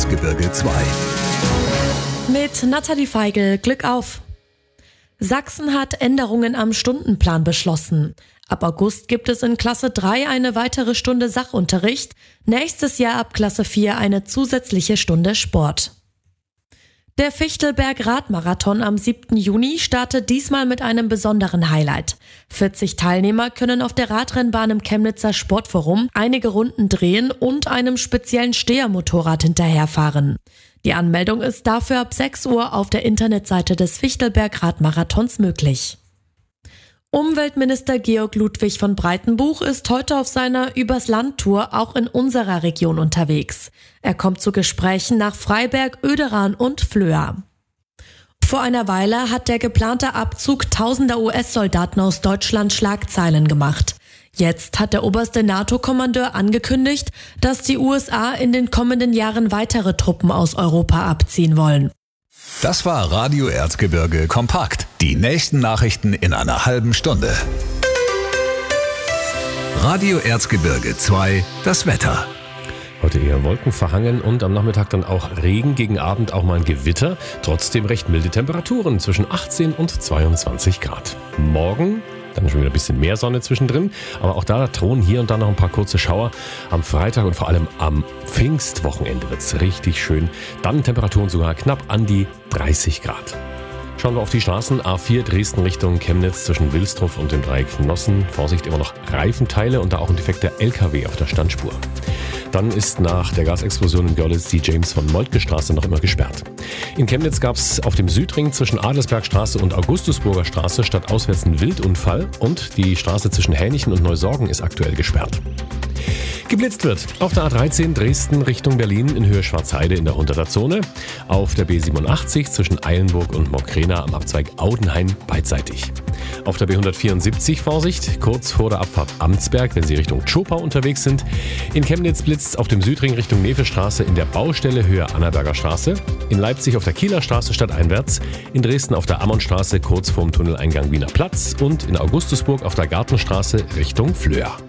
Erzgebirge 2. Mit Nathalie Feigl, Glück auf! Sachsen hat Änderungen am Stundenplan beschlossen. Ab August gibt es in Klasse 3 eine weitere Stunde Sachunterricht, nächstes Jahr ab Klasse 4 eine zusätzliche Stunde Sport. Der Fichtelberg-Radmarathon am 7. Juni startet diesmal mit einem besonderen Highlight. 40 Teilnehmer können auf der Radrennbahn im Chemnitzer Sportforum einige Runden drehen und einem speziellen Stehermotorrad hinterherfahren. Die Anmeldung ist dafür ab 6 Uhr auf der Internetseite des Fichtelberg-Radmarathons möglich. Umweltminister Georg Ludwig von Breitenbuch ist heute auf seiner Übers-Land-Tour auch in unserer Region unterwegs. Er kommt zu Gesprächen nach Freiberg, Oederan und Flöa. Vor einer Weile hat der geplante Abzug tausender US-Soldaten aus Deutschland Schlagzeilen gemacht. Jetzt hat der oberste NATO-Kommandeur angekündigt, dass die USA in den kommenden Jahren weitere Truppen aus Europa abziehen wollen. Das war Radio Erzgebirge kompakt. Die nächsten Nachrichten in einer halben Stunde. Radio Erzgebirge 2, das Wetter. Heute eher wolkenverhangen und am Nachmittag dann auch Regen, gegen Abend auch mal ein Gewitter. Trotzdem recht milde Temperaturen zwischen 18 und 22 Grad. Morgen dann schon wieder ein bisschen mehr Sonne zwischendrin, aber auch da drohen hier und da noch ein paar kurze Schauer. Am Freitag und vor allem am Pfingstwochenende wird es richtig schön. Dann Temperaturen sogar knapp an die 30 Grad. Schauen wir auf die Straßen. A4 Dresden Richtung Chemnitz zwischen Wilsdruff und dem Dreieck Nossen. Vorsicht, immer noch Reifenteile und da auch ein defekter LKW auf der Standspur. Dann ist nach der Gasexplosion in Görlitz die James-von-Moltke-Straße noch immer gesperrt. In Chemnitz gab es auf dem Südring zwischen Adelsbergstraße und Augustusburger Straße stadtauswärts einen Wildunfall und die Straße zwischen Hänichen und Neusorgen ist aktuell gesperrt. Geblitzt wird auf der A13 Dresden Richtung Berlin in Höhe Schwarzheide in der 100er Zone, auf der B87 zwischen Eilenburg und Mockrena am Abzweig Audenhain beidseitig. Auf der B174 Vorsicht, kurz vor der Abfahrt Amtsberg, wenn Sie Richtung Zschopau unterwegs sind. In Chemnitz blitzt auf dem Südring Richtung Nevestraße in der Baustelle Höhe Annaberger Straße. In Leipzig auf der Kieler Straße stadteinwärts. In Dresden auf der Ammonstraße kurz vorm Tunneleingang Wiener Platz. Und in Augustusburg auf der Gartenstraße Richtung Flöa.